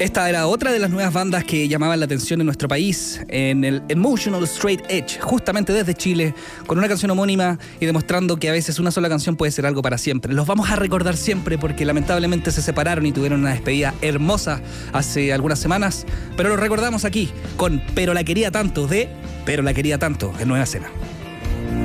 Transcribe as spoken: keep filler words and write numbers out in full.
Esta era otra de las nuevas bandas que llamaban la atención en nuestro país, en el Emotional Straight Edge, justamente desde Chile, con una canción homónima y demostrando que a veces una sola canción puede ser algo para siempre. Los vamos a recordar siempre porque lamentablemente se separaron y tuvieron una despedida hermosa hace algunas semanas, pero lo recordamos aquí con Pero la quería tanto de Pero la quería tanto en Nueva Escena.